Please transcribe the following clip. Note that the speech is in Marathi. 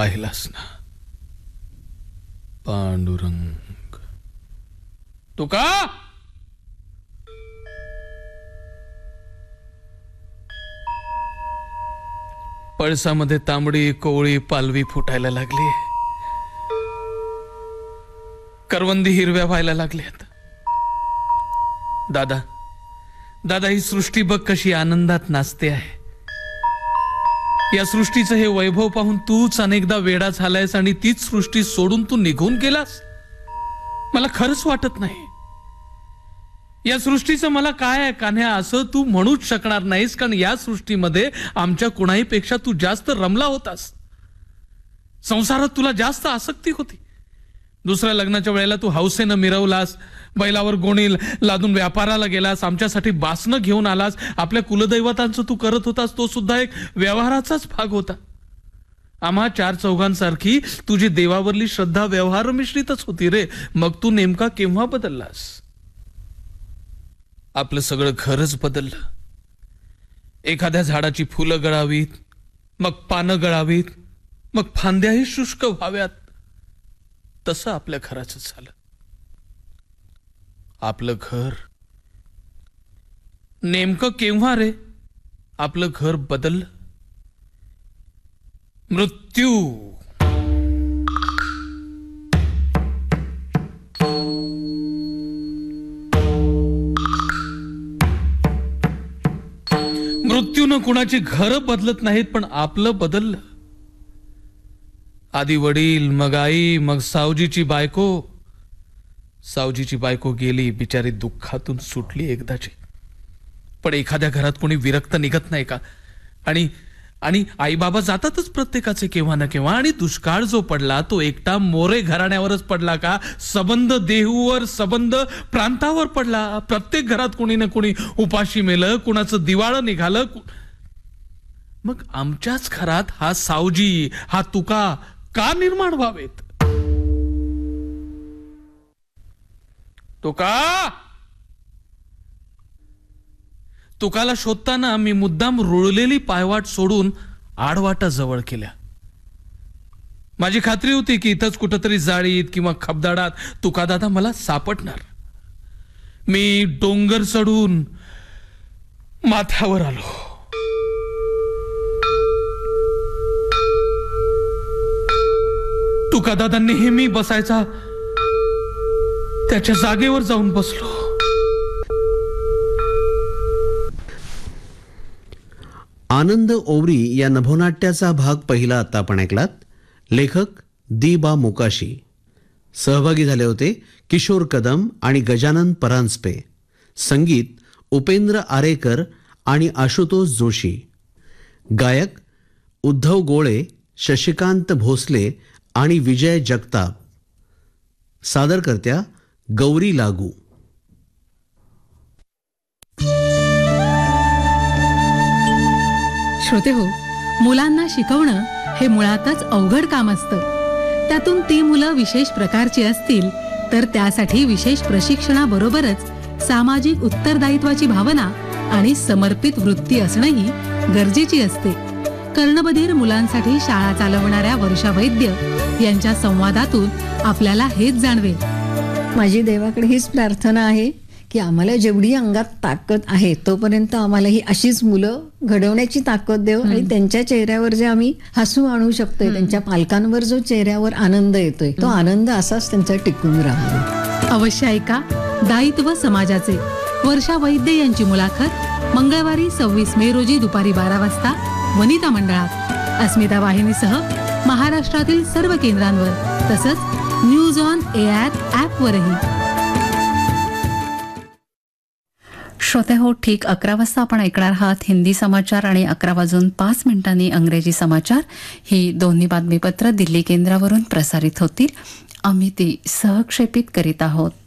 पाहिलास ना पांडुरंग. तुका पळसामध्ये तांबडी कोवळी पालवी फुटायला लागली. करवंदी हिरव्या व्हायला लागल्यात. दादा दादा, ही सृष्टी बघ कशी आनंदात नाचते आहे. या सृष्टीचं हे वैभव पाहून तूच अनेकदा वेडा झालायस आणि तीच सृष्टी सोडून तू निघून गेलास. मला खरंच वाटत नाही. या सृष्टीचं मला काय आहे कान्ह्या असं तू म्हणूच शकणार नाहीस, कारण या सृष्टीमध्ये आमच्या कुणाहीपेक्षा तू जास्त रमला होतास. संसारात तुला जास्त आसक्ती होती. दुसऱ्या लग्नाच्या वेळेला तू हौसेनं मिरवलास, बैलावर गोणी लादून व्यापाराला गेलास, आमच्यासाठी बासनं घेऊन आलास. आपल्या कुलदैवतांचं तू करत होतास, तो सुद्धा एक व्यवहाराचाच भाग होता. आम्हा चार चौघांसारखी तुझी देवावरली श्रद्धा व्यवहार मिश्रितच होती रे. मग तू नेमका केव्हा बदललास? आपलं सगळं घरच बदललं. एखाद्या झाडाची फुलं गळावीत, मग पानं गळावीत, मग फांद्याही शुष्क व्हाव्यात, तसं आपल्या घराचं झालं. आपलं घर नेमकं केव्हा रे आपलं घर बदललं? मृत्यू. मृत्यूनं कुणाची घरं बदलत नाहीत, पण आपलं बदललं. आधी वडील, मग आई, मग सावजीची बायको. सावजीची बायको गेली, बिचारी दुःखातून सुटली एकदाची. पण एखाद्या घरात कोणी विरक्त निघत नाही का? आणि आणि आई बाबा जातातच प्रत्येकाचे केव्हा ना केव्हा. आणि दुष्काळ जो पडला तो एकटा मोरे घराण्यावरच पडला का? सबंध देहूवर, सबंध प्रांतावर पडला. प्रत्येक घरात कोणी ना कोणी उपाशी मेलं, कुणाचं दिवाळं निघालं. मग आमच्याच घरात हा सावजी, हा तुका का निर्माण व्हावेत? तुकाला शोधताना मी मुद्दाम रुळलेली पायवाट सोडून आडवाटा जवळ केल्या. माझी खात्री होती की इथंच कुठंतरी जाळीत किंवा खबदाडात तुका दादा मला सापडणार. मी डोंगर चढून माथ्यावर आलो. तुका दादा नेहमी बसायचा त्याच्या जागेवर जाऊन बसलो. आनंद ओवरी या नभोनाट्याचा भाग पहिला आता आपण ऐकलात. लेखक दी.बा. मोकाशी. सहभागी झाले होते किशोर कदम आणि गजानन परांजपे. संगीत उपेंद्र आरेकर आणि आशुतोष जोशी. गायक उद्धव गोळे, शशिकांत भोसले आणि विजय जगताप. सादरकर्त्या गौरी लागू. श्रोते हो, मुलांना शिकवणं हे मुळातच अवघड काम असतं. त्यातून ती मुलं विशेष प्रकारची असतील तर त्यासाठी विशेष प्रशिक्षणाबरोबरच सामाजिक उत्तरदायित्वाची भावना आणि समर्पित वृत्ती असणंही गरजेची असते. कर्णबधीर मुलांसाठी शाळा चालवणाऱ्या वर्षा वैद्य यांच्या संवादातून आपल्याला हेच जाणवेल. माझी देवाकडे हीच प्रार्थना आहे की आम्हाला जेवढी अंगात ताकद आहे तोपर्यंत आम्हाला ही अशीच मुलं घडवण्याची ताकद देव. आणि त्यांच्या चेहऱ्यावर जे आम्ही हसू आणू शकतोय, त्यांच्या पालकांवर जो चेहऱ्यावर आनंद येतोय, तो आनंद असाच त्यांचा टिकून राहावा. अवश्य ऐका दायित्व समाजाचे. वर्षा वैद्य यांची मुलाखत मंगळवारी 26 मे रोजी दुपारी 12 वाजता वनिता मंडळात अस्मिता वाहिनीसह महाराष्ट्रातील सर्व केंद्रांवर, तसंच न्यूज ऑन एआर ॲपवरही. श्रोते हो, ठीक 11 वाजता आपण ऐकणार आहात हिंदी समाचार आणि 11:05 अंग्रेजी समाचार. ही दोन्ही बातमीपत्र दिल्ली केंद्रावरून प्रसारित होतील. आम्ही ती सहक्षेपित करीत आहोत.